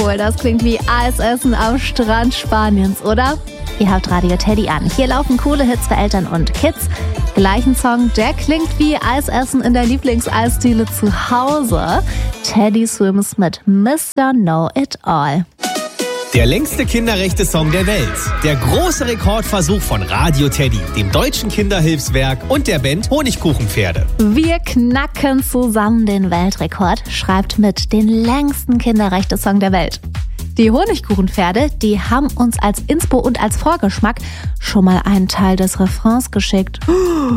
Cool, das klingt wie Eisessen am Strand Spaniens, oder? Ihr habt Radio Teddy an. Hier laufen coole Hits für Eltern und Kids. Gleichen Song, der klingt wie Eisessen in der Lieblingseisdiele zu Hause. Teddy Swims mit Mr. Know-It-All. Der längste Kinderrechte-Song der Welt. Der große Rekordversuch von Radio Teddy, dem Deutschen Kinderhilfswerk und der Band Honigkuchenpferde. Wir knacken zusammen den Weltrekord. Schreibt mit den längsten Kinderrechte-Song der Welt. Die Honigkuchenpferde, die haben uns als Inspo und als Vorgeschmack schon mal einen Teil des Refrains geschickt.